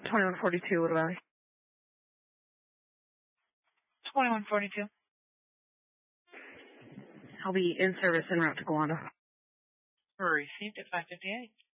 2142, what about it? 2142. I'll be in service en route to Gowanda. Received at 558.